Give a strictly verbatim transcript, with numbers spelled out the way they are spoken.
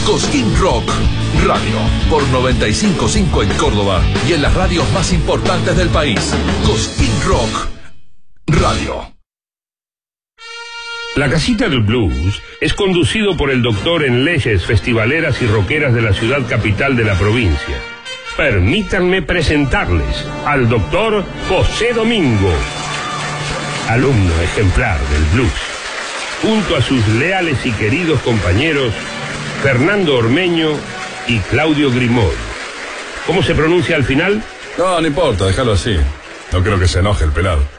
Cosquín Rock Radio, por noventa y cinco punto cinco en Córdoba y en las radios más importantes del país. Cosquín Rock Radio. La Casita del Blues es conducido por el doctor en leyes festivaleras y rockeras de la ciudad capital de la provincia. Permítanme presentarles al doctor José Domingo, alumno ejemplar del blues, junto a sus leales y queridos compañeros Fernando Ormeño y Claudio Grimaud. ¿Cómo se pronuncia al final? No, no importa, déjalo así. No creo que se enoje el pelado.